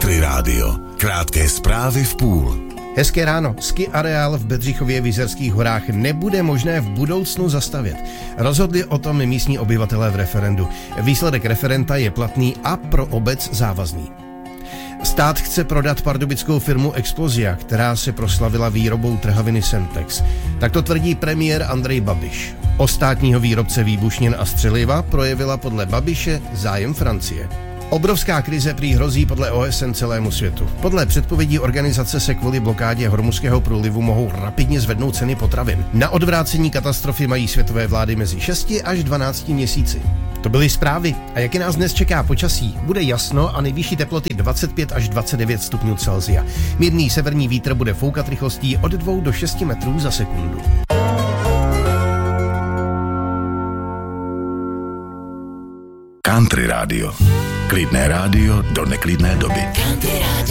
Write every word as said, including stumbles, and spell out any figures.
Country Rádio. Krátké zprávy v půl. Hezké ráno. Ski areál v Bedřichově v Jizerských horách nebude možné v budoucnu zastavět. Rozhodli o tom místní obyvatelé v referendu. Výsledek referenda je platný a pro obec závazný. Stát chce prodat pardubickou firmu Explosia, která se proslavila výrobou trhaviny Semtex. Tak to tvrdí premiér Andrej Babiš. O státního výrobce výbušnin a střeliva projevila podle Babiše zájem Francie. Obrovská krize prý hrozí podle O S N celému světu. Podle předpovědí organizace se kvůli blokádě Hormuzského průlivu mohou rapidně zvednout ceny potravin. Na odvrácení katastrofy mají světové vlády mezi šesti až dvanácti měsíci. To byly zprávy. A jak nás dnes čeká počasí? Bude jasno a nejvyšší teploty dvacet pět až dvacet devět stupňů Celsia. Mírný severní vítr bude foukat rychlostí od dvou do šesti metrů za sekundu. Country Rádio. Klidné rádio do neklidné doby. Country Rádio.